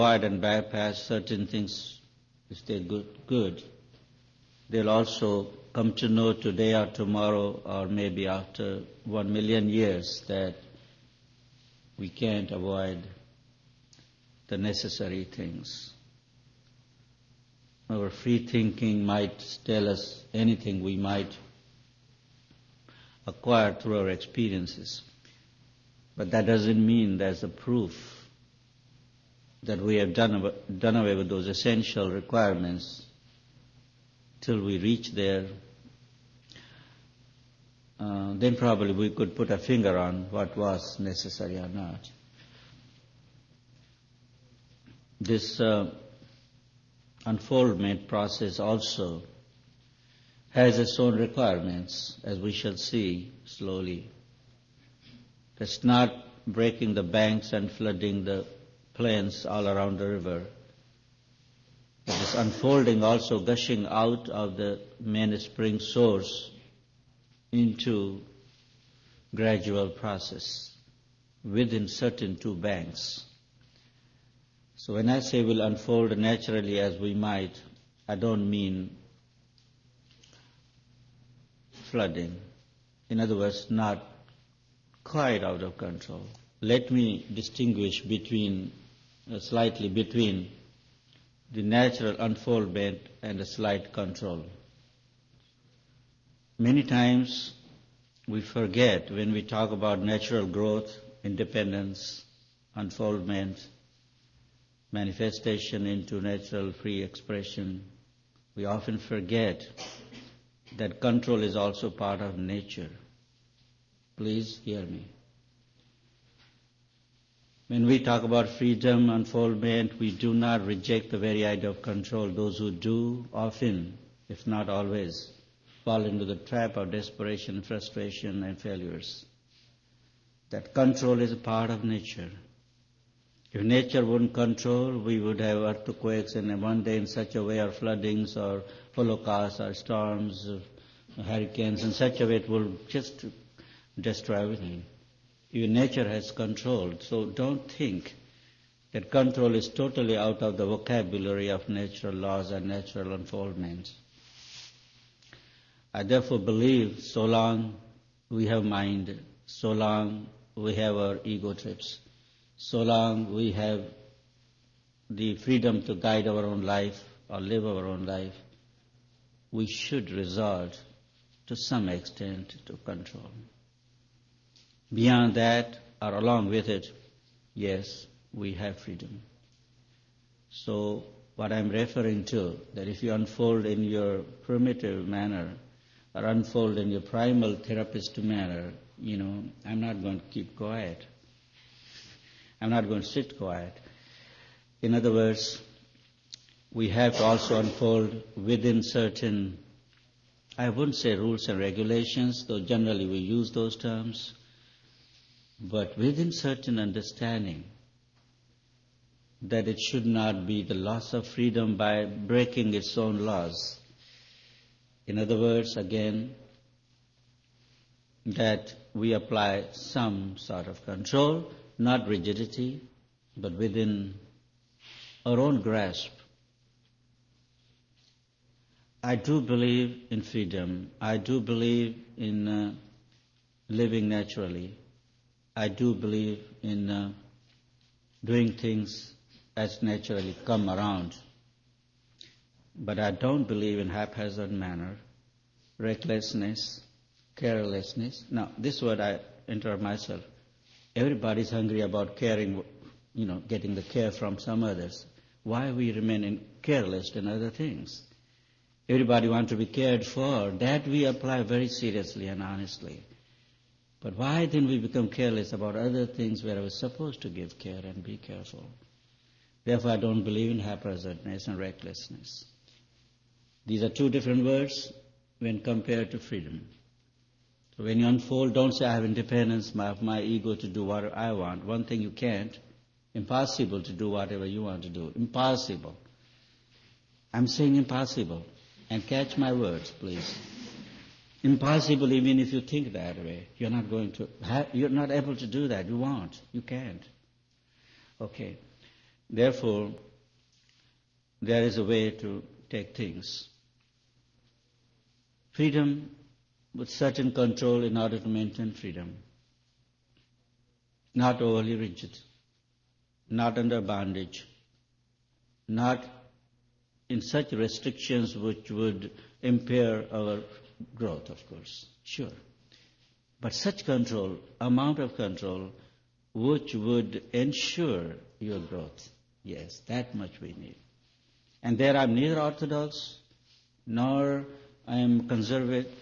avoid and bypass certain things if they're good. They'll also come to know today or tomorrow or maybe after 1,000,000 years that we can't avoid the necessary things. Our free thinking might tell us anything we might acquire through our experiences. But that doesn't mean there's a proof that we have done away with those essential requirements till we reach there. Then probably we could put a finger on what was necessary or not. This unfoldment process also has its own requirements, as we shall see slowly. It's not breaking the banks and flooding the plains all around the river. It is unfolding also, gushing out of the main spring source into gradual process within certain two banks. So when I say we'll unfold naturally as we might, I don't mean flooding. In other words, not quite out of control. Let me distinguish slightly between the natural unfoldment and a slight control. Many times we forget when we talk about natural growth, independence, unfoldment, manifestation into natural free expression, we often forget that control is also part of nature. Please hear me. When we talk about freedom, unfoldment, we do not reject the very idea of control. Those who do often, if not always, fall into the trap of desperation, frustration, and failures. That control is a part of nature. If nature wouldn't control, we would have earthquakes in one day in such a way, or floodings, or holocausts, or storms, or hurricanes, in such a way it will just destroy everything. Even nature has control, so don't think that control is totally out of the vocabulary of natural laws and natural unfoldments. I therefore believe so long we have mind, so long we have our ego trips, so long we have the freedom to guide our own life or live our own life, we should resort to some extent to control. Beyond that, or along with it, yes, we have freedom. So what I'm referring to, that if you unfold in your primitive manner, or unfold in your primal therapist manner, I'm not going to keep quiet. I'm not going to sit quiet. In other words, we have to also unfold within certain, I wouldn't say rules and regulations, though generally we use those terms, but within certain understanding that it should not be the loss of freedom by breaking its own laws. In other words, again, that we apply some sort of control, not rigidity, but within our own grasp. I do believe in freedom. I do believe in living naturally. I do believe in doing things as naturally come around. But I don't believe in haphazard manner, recklessness, carelessness. Now, this word I interrupt myself. Everybody's hungry about caring, getting the care from some others. Why we remain careless in other things? Everybody wants to be cared for. That we apply very seriously and honestly. But why then we become careless about other things where we're supposed to give care and be careful? Therefore, I don't believe in haphazardness and recklessness. These are two different words when compared to freedom. So when you unfold, don't say I have independence of my ego to do what I want. One thing you can't, impossible to do whatever you want to do. Impossible. I'm saying impossible. And catch my words, please. Impossible even if you think that way. You're not able to do that. You won't. You can't. Okay. Therefore, there is a way to take things. Freedom with certain control in order to maintain freedom. Not overly rigid, not under bondage, not in such restrictions which would impair our growth, of course, sure. But such control, amount of control, which would ensure your growth, yes, that much we need. And there I'm neither orthodox, nor I am conservative,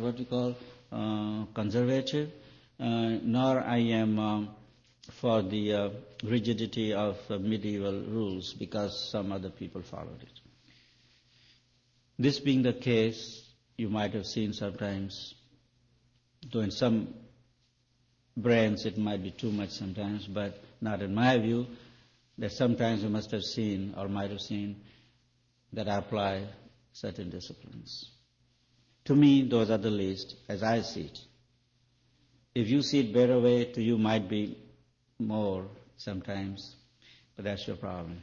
nor I am for the rigidity of medieval rules because some other people followed it. This being the case, you might have seen sometimes, though in some brands it might be too much sometimes, but not in my view, that sometimes you must have seen or might have seen that I apply certain disciplines. To me, those are the least, as I see it. If you see it better way, to you might be more sometimes, but that's your problem.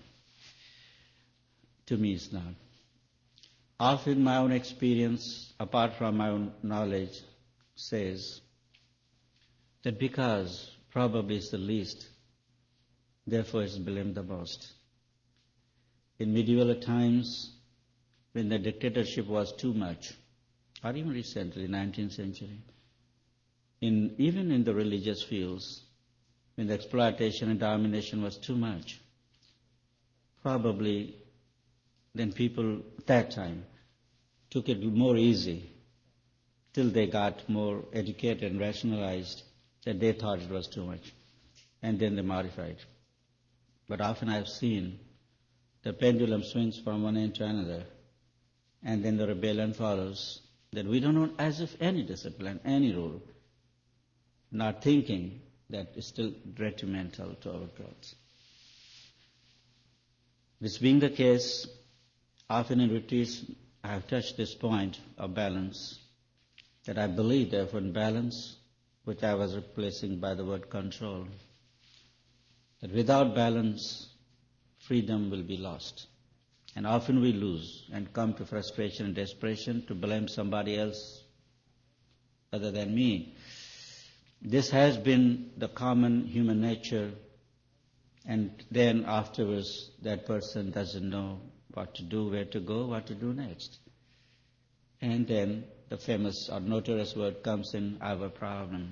To me, it's not. Often my own experience, apart from my own knowledge, says that because probably it's the least, therefore it's blamed the most. In medieval times, when the dictatorship was too much, or even recently, 19th century, even in the religious fields, when the exploitation and domination was too much, probably then people at that time took it more easy till they got more educated and rationalized that they thought it was too much. And then they modified. But often I've seen the pendulum swings from one end to another, and then the rebellion follows, that we don't know as if any discipline, any rule, not thinking that is still detrimental to our growth. This being the case, often in retreats I have touched this point of balance, that I believe therefore in balance, which I was replacing by the word control, that without balance, freedom will be lost. And often we lose and come to frustration and desperation to blame somebody else other than me. This has been the common human nature, and then afterwards that person doesn't know what to do, where to go, what to do next. And then the famous or notorious word comes in, I have a problem.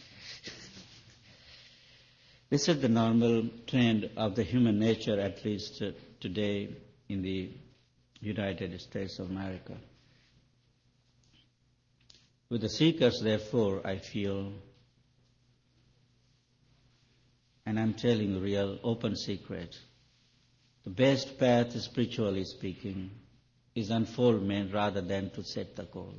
This is the normal trend of the human nature, at least today in the United States of America. With the seekers, therefore, I feel, and I'm telling you real open secret, the best path, spiritually speaking, is unfoldment rather than to set the goal.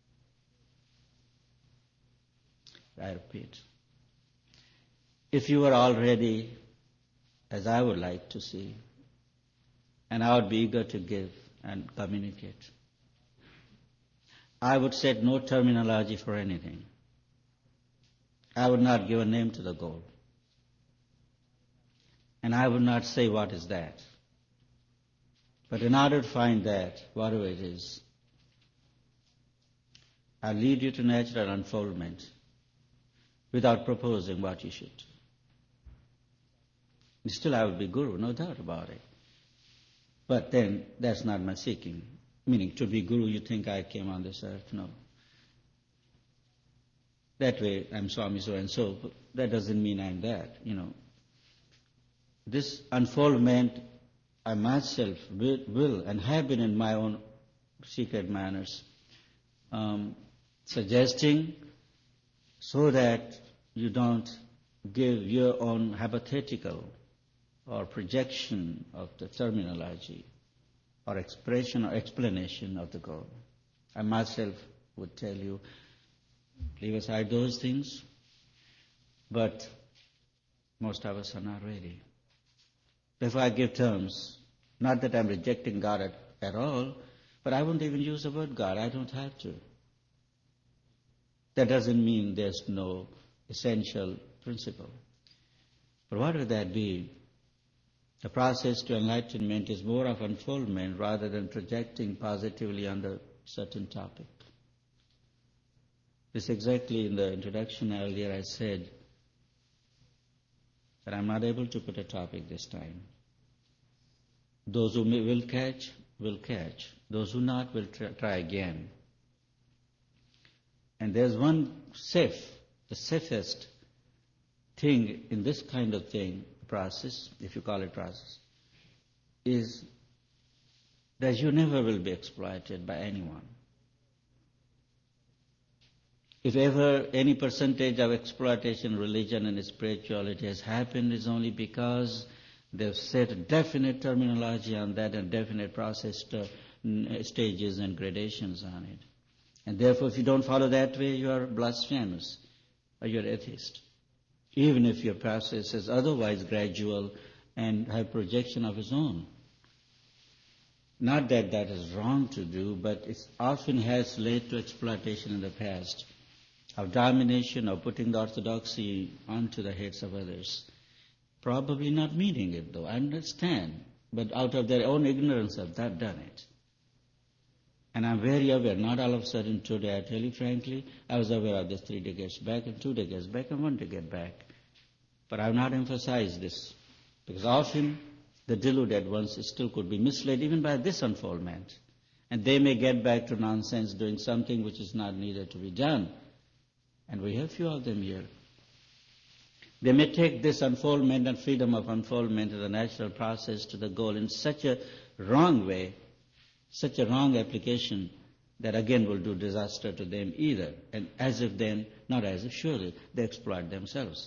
I repeat. If you are already, as I would like to see, and I would be eager to give and communicate, I would set no terminology for anything. I would not give a name to the goal. And I would not say what is that. But in order to find that, whatever it is, I'll lead you to natural unfoldment without proposing what you should do. Still I will be guru, no doubt about it. But then that's not my seeking. Meaning to be guru, you think I came on this earth? No. That way I'm Swami so and so, but that doesn't mean I'm that, This unfoldment I myself will and have been in my own secret manners, suggesting so that you don't give your own hypothetical or projection of the terminology or expression or explanation of the goal. I myself would tell you, leave aside those things, but most of us are not ready. Therefore I give terms, not that I'm rejecting God at all, but I won't even use the word God. I don't have to. That doesn't mean there's no essential principle. But whatever that be, The process to enlightenment is more of unfoldment rather than projecting positively on the certain topic. This exactly in the introduction earlier I said that I'm not able to put a topic this time. Those who will catch, will catch. Those who not will try again. And there's one the safest thing in this kind of thing, process, if you call it process, is that you never will be exploited by anyone. If ever any percentage of exploitation, religion and spirituality has happened, it's only because they've set a definite terminology on that and definite process stages and gradations on it. And therefore, if you don't follow that way, you are blasphemous or you're atheist. Even if your process is otherwise gradual and have projection of its own. Not that that is wrong to do, but it often has led to exploitation in the past, of domination, of putting the orthodoxy onto the heads of others. Probably not meaning it though, I understand, but out of their own ignorance have that done it. And I'm very aware, not all of a sudden today, I tell you frankly, I was aware of this 3 decades back and 2 decades back and 1 decade back. But I have not emphasized this, because often the deluded ones still could be misled even by this unfoldment. And they may get back to nonsense doing something which is not needed to be done. And we have few of them here. They may take this unfoldment and freedom of unfoldment as a natural process to the goal in such a wrong way, such a wrong application, that again will do disaster to them either. And as if then, not as if, surely, they exploit themselves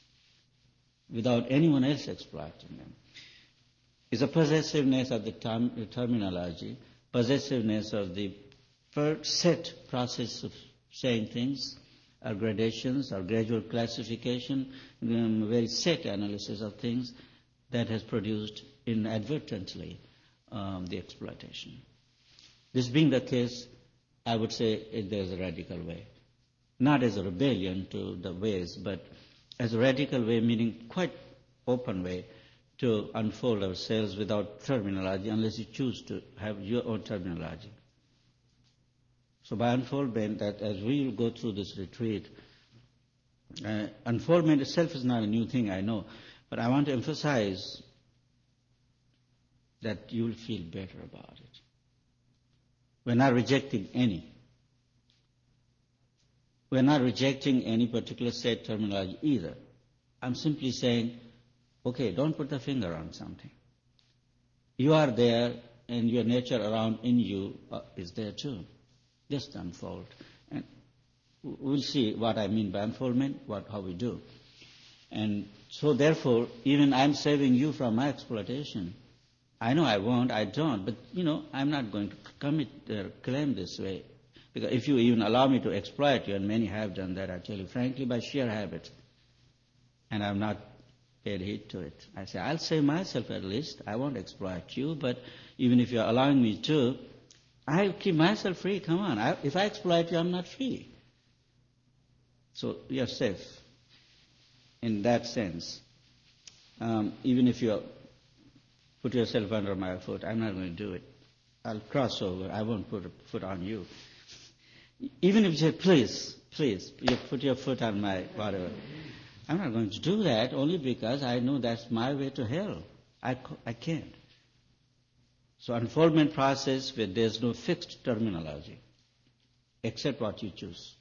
without anyone else exploiting them. It's a possessiveness of the terminology, possessiveness of the set process of saying things, or gradations, or gradual classification, very set analysis of things that has produced inadvertently the exploitation. This being the case, I would say there's a radical way. Not as a rebellion to the ways, but as a radical way, meaning quite open way to unfold ourselves without terminology, unless you choose to have your own terminology. So by unfoldment, that as we will go through this retreat, unfoldment itself is not a new thing, I know, but I want to emphasize that you will feel better about it. We're not rejecting any. We're not rejecting any particular set terminology either. I'm simply saying, okay, don't put the finger on something. You are there, and your nature around in you is there too. Just unfold. And we'll see what I mean by unfoldment, how we do. And so therefore, even I'm saving you from my exploitation. I know I won't, I don't, but I'm not going to claim this way. Because if you even allow me to exploit you, and many have done that, I tell you frankly, by sheer habit, and I've not paid heed to it. I say, I'll save myself at least. I won't exploit you, but even if you're allowing me to, I'll keep myself free. Come on. If I exploit you, I'm not free. So you're safe in that sense. Even if you put yourself under my foot, I'm not going to do it. I'll cross over. I won't put a foot on you. Even if you say, please, you put your foot on my whatever. I'm not going to do that only because I know that's my way to hell. I can't. So unfoldment process where there's no fixed terminology, except what you choose,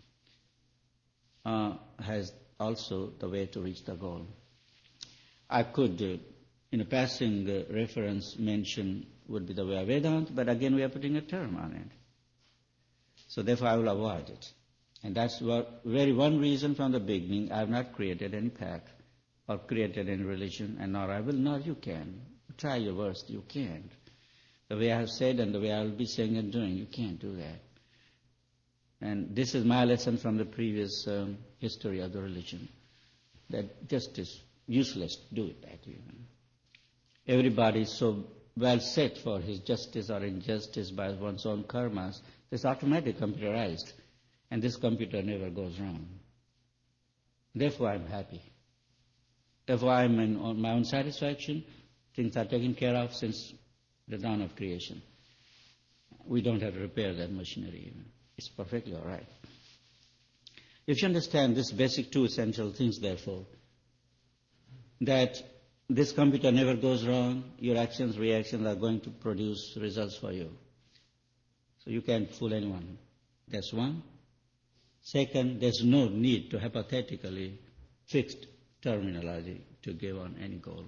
has also the way to reach the goal. I could, in a passing reference, mention would be the way of Vedanta, but again we are putting a term on it. So therefore I will avoid it. And that's very one reason from the beginning I have not created any path or created any religion, and nor I will, nor you can. Try your worst, you can't. The way I have said and the way I will be saying and doing, you can't do that. And this is my lesson from the previous history of the religion, that just is useless to do it that way. Everybody is so well set for his justice or injustice by one's own karmas, it's automatically computerized, and this computer never goes wrong. Therefore I'm happy. Therefore I'm on my own satisfaction, Things are taken care of since the dawn of creation. We don't have to repair that machinery even. It's perfectly all right. If you understand these basic two essential things, therefore, that this computer never goes wrong, your actions, reactions are going to produce results for you. So you can't fool anyone. That's one. Second, there's no need to hypothetically fixed terminology to give on any goal.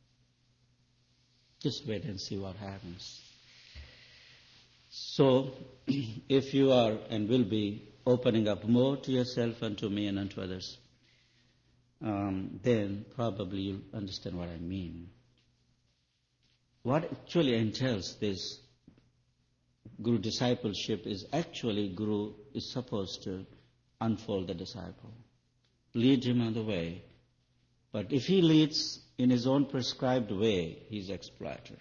Just wait and see what happens. So, if you are and will be opening up more to yourself and to me and unto others, then probably you'll understand what I mean. What actually entails this Guru discipleship is actually Guru is supposed to unfold the disciple, lead him on the way. But if he leads in his own prescribed way, he's exploiter.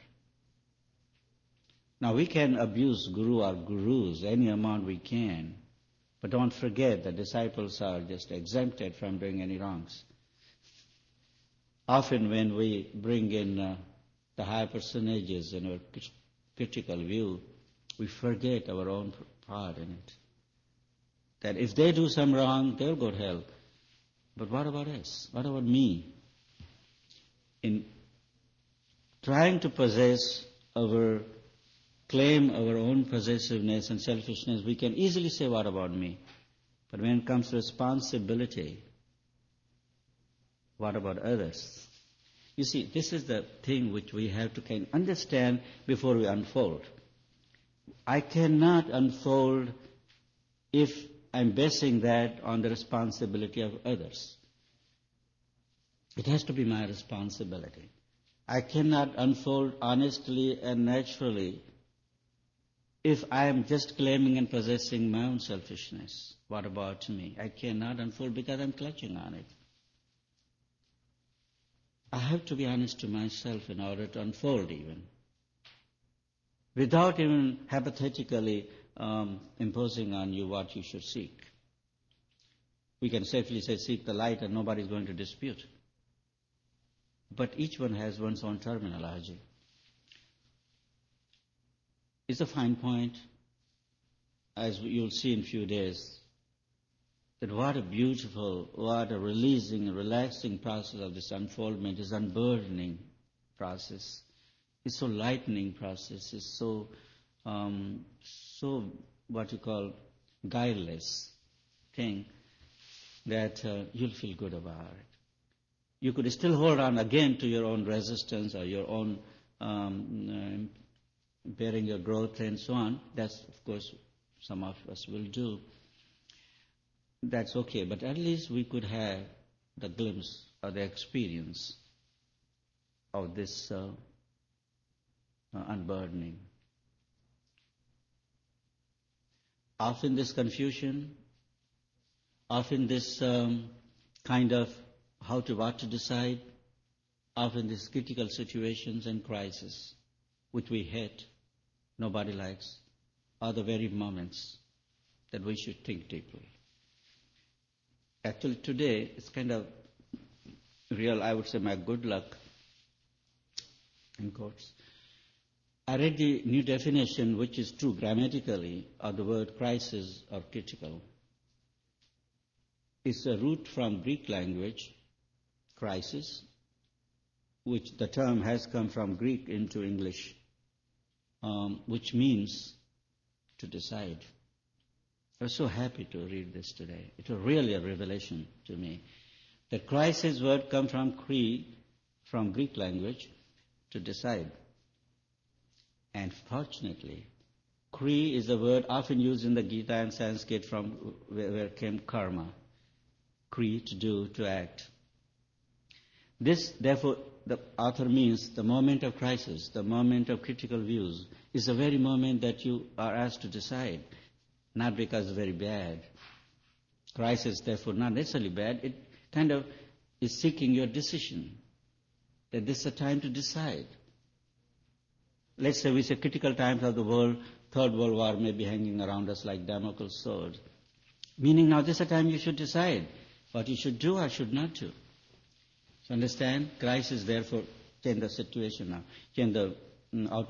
Now we can abuse Guru or Gurus any amount we can, but don't forget that disciples are just exempted from doing any wrongs. Often when we bring in the higher personages in our critical view, we forget our own part in it. That if they do some wrong, they'll go to hell. But what about us? What about me? In trying to claim our own possessiveness and selfishness, we can easily say, what about me? But when it comes to responsibility, what about others? You see, this is the thing which we have to kind of understand before we unfold. I cannot unfold if I'm basing that on the responsibility of others. It has to be my responsibility. I cannot unfold honestly and naturally if I am just claiming and possessing my own selfishness. What about me? I cannot unfold because I'm clutching on it. I have to be honest to myself in order to unfold even, without even hypothetically imposing on you what you should seek. We can safely say, seek the light, and nobody is going to dispute. But each one has one's own terminology. It's a fine point, as you'll see in a few days, that what a beautiful, what a releasing and relaxing process of this unfoldment, this unburdening process. It's so lightening process. It's so what you call guileless thing that you'll feel good about it. You could still hold on again to your own resistance or your own bearing your growth and so on. That's, of course, some of us will do. That's okay, but at least we could have the glimpse or the experience of this unburdening. Often this confusion, often this kind of what to decide, often these critical situations and crises, which we hate, nobody likes, are the very moments that we should think deeply. Actually, today, it's kind of real, I would say, my good luck, in quotes. I read the new definition, which is true grammatically, of the word crisis or critical. It's a root from Greek language, crisis, which the term has come from Greek into English, which means to decide. I was so happy to read this today. It was really a revelation to me. The crisis word comes from Greek language, to decide. And fortunately, Kri is a word often used in the Gita and Sanskrit from where came karma. Kri, to do, to act. This, therefore, the author means the moment of crisis, the moment of critical views, is the very moment that you are asked to decide. Not because it's very bad. Crisis, therefore, not necessarily bad. It kind of is seeking your decision. That this is a time to decide. Let's say we say critical times of the world, Third World War may be hanging around us like Damocles' sword. Meaning now this is a time you should decide what you should do or should not do. So understand, crisis, therefore, change the situation now, change the